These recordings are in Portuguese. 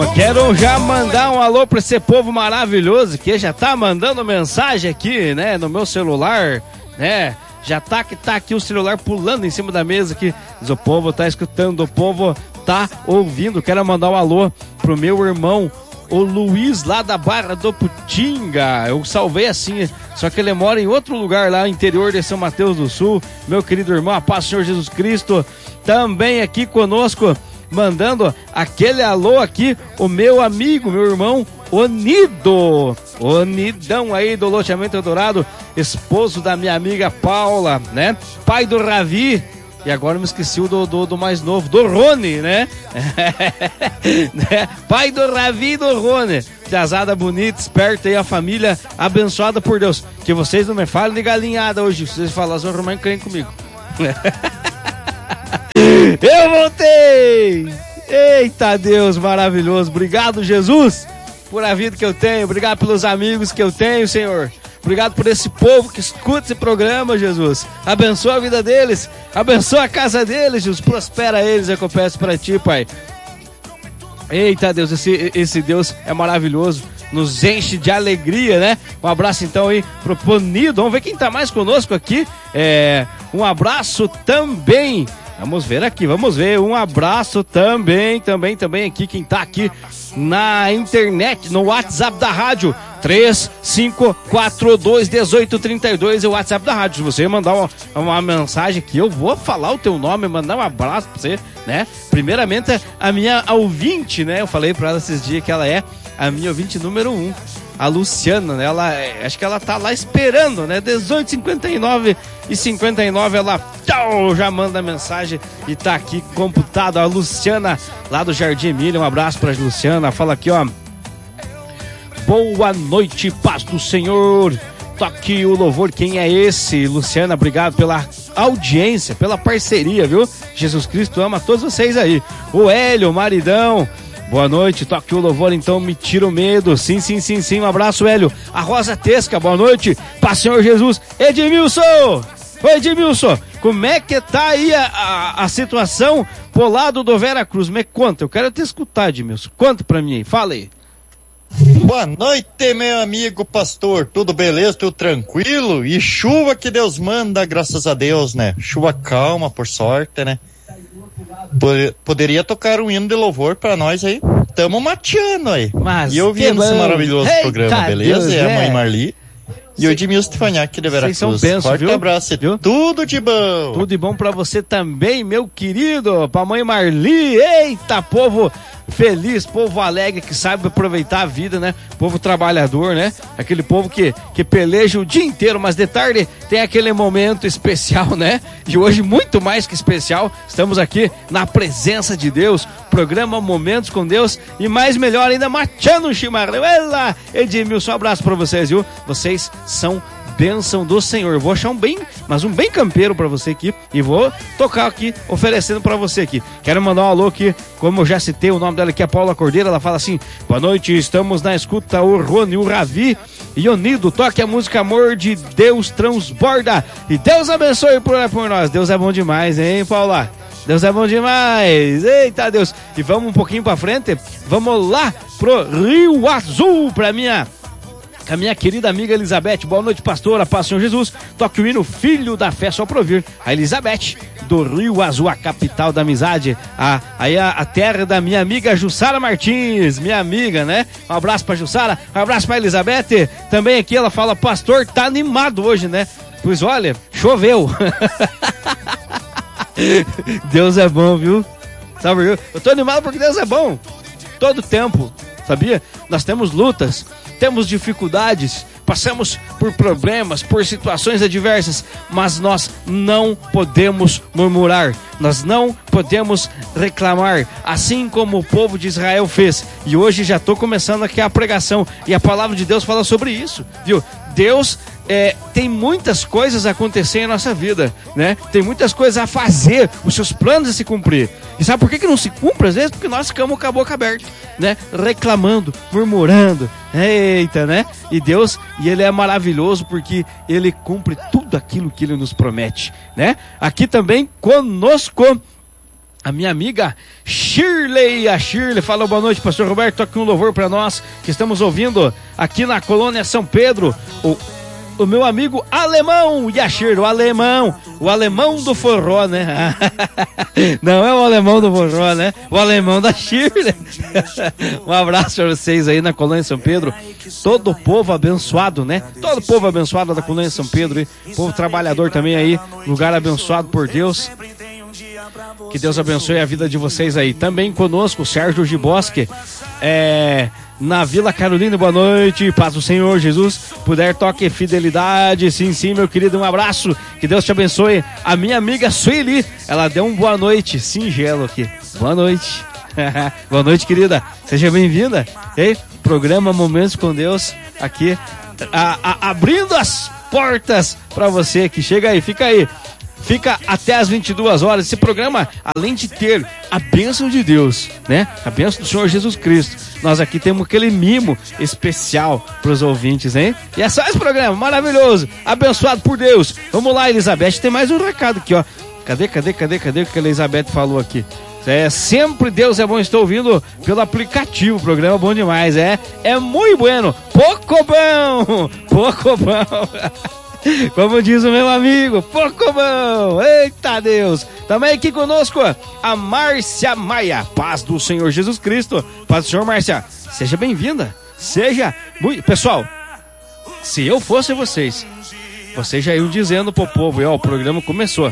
Quero já mandar um alô pra esse povo maravilhoso que já tá mandando mensagem aqui, né, no meu celular, né? Já tá aqui o celular pulando em cima da mesa aqui. O povo tá escutando, o povo tá ouvindo. Quero mandar um alô pro meu irmão, o Luiz, lá da Barra do Putinga. Eu salvei assim, só que ele mora em outro lugar lá, interior de São Mateus do Sul. Meu querido irmão, a paz do Senhor Jesus Cristo, também aqui conosco, mandando aquele alô aqui, o meu amigo, meu irmão Onido, Onidão aí do loteamento Eldorado, esposo da minha amiga Paula, né? Pai do Ravi, e agora me esqueci do mais novo, do Rony, né? Pai do Ravi e do Rony. Casada bonita, esperta aí, a família abençoada por Deus. Que vocês não me falem de galinhada hoje, se vocês falarem, vocês vão arrumar encrenca comigo. Eu voltei! Eita Deus maravilhoso, obrigado Jesus por a vida que eu tenho, obrigado pelos amigos que eu tenho, Senhor, obrigado por esse povo que escuta esse programa, Jesus, abençoa a vida deles, abençoa a casa deles, Jesus, prospera eles, é o que eu peço pra Ti, Pai. Eita Deus, esse Deus é maravilhoso, nos enche de alegria, né? Um abraço então aí pro Ponido, vamos ver quem tá mais conosco aqui, um abraço também. Vamos ver aqui, vamos ver, um abraço também aqui, quem tá aqui na internet, no WhatsApp da rádio, 35421832 é o WhatsApp da rádio. Se você mandar uma mensagem aqui, eu vou falar o teu nome, mandar um abraço pra você, né? Primeiramente, a minha ouvinte, né? Eu falei pra ela esses dias que ela é a minha ouvinte número 1. A Luciana, né? Acho que ela tá lá esperando, né? 18h59 e 59 ela já manda mensagem e tá aqui computado. A Luciana, lá do Jardim Emília, um abraço pra Luciana. Fala aqui, ó. Boa noite, paz do Senhor. Toque o louvor, quem é esse? Luciana, obrigado pela audiência, pela parceria, viu? Jesus Cristo ama todos vocês aí. O Hélio, o maridão. Boa noite, toque o louvor, então me tira o medo. Sim, um abraço, Hélio. A Rosa Tesca, boa noite, paz Senhor Jesus. Edmilson, oi Edmilson, como é que tá aí a situação pro lado do Vera Cruz? Me conta, eu quero te escutar, Edmilson, conta pra mim aí, fala aí. Boa noite, meu amigo pastor, tudo beleza, tudo tranquilo? E chuva que Deus manda, graças a Deus, né? Chuva calma, por sorte, né? Poderia tocar um hino de louvor pra nós aí. Tamo mateando aí. Mas e ouvindo esse maravilhoso programa, beleza? Deus, é a mãe Marli e o Edmilson Stefanhac de Vera Cruz. Forte abraço, viu? Tudo de bom. Tudo de bom pra você também, meu querido. Pra mãe Marli. Eita, povo feliz, povo alegre, que sabe aproveitar a vida, né? Povo trabalhador, né? Aquele povo que peleja o dia inteiro, mas de tarde tem aquele momento especial, né? E hoje, muito mais que especial, estamos aqui na presença de Deus, programa Momentos com Deus, e mais melhor ainda, mateando o chimarrão. Ela, Edmilson, um abraço pra vocês, viu? Vocês são bênção do Senhor. Vou achar um bem campeiro pra você aqui e vou tocar aqui, oferecendo pra você aqui. Quero mandar um alô aqui, como eu já citei o nome dela aqui, a Paula Cordeira. Ela fala assim: boa noite, estamos na escuta, o Rony, o Ravi e o Nido, toque a música Amor de Deus Transborda, e Deus abençoe por nós. Deus é bom demais, hein, Paula? Deus é bom demais, eita Deus. E vamos um pouquinho pra frente, vamos lá pro Rio Azul, pra minha querida amiga Elizabeth. Boa noite, pastora, paz Senhor Jesus. Toque o hino Filho da Fé, só pra ouvir. A Elizabeth, do Rio Azul, a capital da amizade, a terra da minha amiga Jussara Martins, minha amiga, né? Um abraço pra Jussara, um abraço pra Elizabeth. Também aqui ela fala: pastor, tá animado hoje, né? Pois olha, choveu. Deus é bom, viu? Sabe, eu tô animado porque Deus é bom todo tempo, sabia? Nós temos lutas, temos dificuldades, passamos por problemas, por situações adversas, mas nós não podemos murmurar, nós não podemos reclamar, assim como o povo de Israel fez. E hoje já estou começando aqui a pregação, e a palavra de Deus fala sobre isso, viu? Deus tem muitas coisas a acontecer em nossa vida, né? Tem muitas coisas a fazer, os seus planos a se cumprir. E sabe por que não se cumpre às vezes? Porque nós ficamos com a boca aberta, né? Reclamando, murmurando, eita, né? E Deus, Ele é maravilhoso porque Ele cumpre tudo aquilo que Ele nos promete, né? Aqui também conosco a minha amiga Shirley. A Shirley falou: boa noite, pastor Roberto, toque um louvor para nós que estamos ouvindo aqui na colônia São Pedro. O meu amigo Alemão. E a Shirley, o alemão do forró, né? Não é o alemão do forró, né? O alemão da Shirley. Um abraço para vocês aí na colônia São Pedro. Todo o povo abençoado, né? Todo o povo abençoado da colônia São Pedro, hein? Povo trabalhador também aí, lugar abençoado por Deus. Que Deus abençoe a vida de vocês aí. Também conosco o Sérgio Giboschi, na Vila Carolina. Boa noite, paz do Senhor Jesus. Puder, toque fidelidade. Sim, meu querido, um abraço. Que Deus te abençoe. A minha amiga Sueli, ela deu um boa noite singelo aqui. Boa noite. Boa noite, querida. Seja bem-vinda. E programa Momentos com Deus aqui, abrindo as portas para você que chega aí, fica aí. Fica até as 22 horas. Esse programa, além de ter a bênção de Deus, né? A bênção do Senhor Jesus Cristo, nós aqui temos aquele mimo especial para os ouvintes, hein? E é só esse programa maravilhoso, abençoado por Deus. Vamos lá, Elizabeth, tem mais um recado aqui, ó. Cadê o que a Elizabeth falou aqui? Sempre Deus é bom. Estou ouvindo pelo aplicativo, o programa é bom demais, é muito bueno, pouco bom. Como diz o meu amigo, pouco bom. Eita Deus. Também aqui conosco a Márcia Maia. Paz do Senhor Jesus Cristo. Paz do Senhor, Márcia. Seja bem-vinda. Pessoal, se eu fosse vocês já iam dizendo pro povo, ó, o programa começou.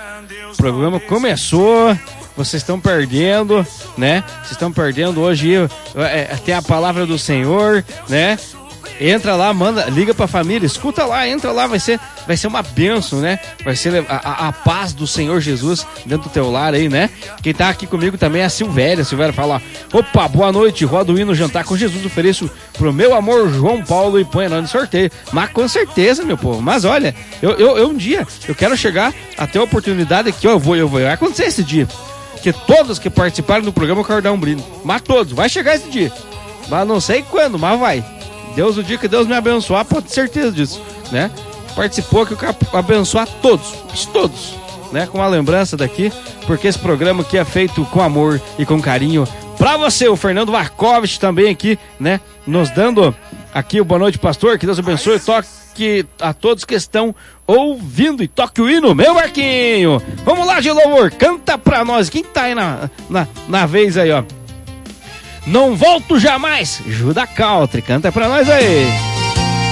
Vocês estão perdendo, né? Vocês estão perdendo hoje. Tem a palavra do Senhor, né? Entra lá, liga pra família, escuta lá, entra lá, vai ser uma bênção, né? Vai ser a paz do Senhor Jesus dentro do teu lar aí, né? Quem tá aqui comigo também é a Silvéria. Fala: opa, boa noite, roda o hino Jantar com Jesus, ofereço pro meu amor João Paulo e põe no sorteio. Mas com certeza, meu povo, mas olha, eu um dia, eu quero chegar até a oportunidade que vai acontecer esse dia, que todos que participaram do programa eu quero dar um brinde, mas todos, vai chegar esse dia, mas não sei quando, mas vai. Deus, o dia que Deus me abençoar, pode ter certeza disso, né? Participou, que eu quero abençoar todos, né? Com a lembrança daqui, porque esse programa aqui é feito com amor e com carinho pra você. O Fernando Varkovich também aqui, né? Nos dando aqui o boa noite, pastor, que Deus abençoe, toque a todos que estão ouvindo e toque o hino, meu Marquinho. Vamos lá, de louvor, canta pra nós. Quem tá aí na vez aí, ó? Não volto jamais, Juda Country, canta pra nós aí.